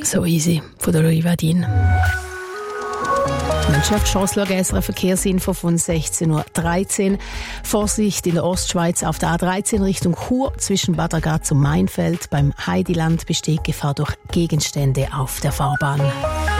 So easy von der Louis Vadin. Mannschaftschance Verkehrsinfo von 16:13 Uhr. Vorsicht in der Ostschweiz auf der A13 Richtung Chur zwischen Bad Ragaz und Mainfeld. Beim Heidiland besteht Gefahr durch Gegenstände auf der Fahrbahn.